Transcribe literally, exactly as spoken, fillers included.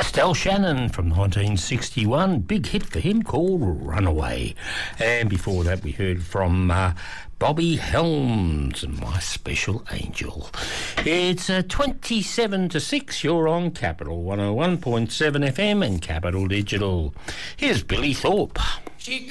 Del Shannon from nineteen sixty-one, big hit for him called Runaway. And before that we heard from uh, Bobby Helms and My Special Angel. It's uh, twenty-seven to six, you're on Capital one oh one point seven F M and Capital Digital. Here's Billy Thorpe. She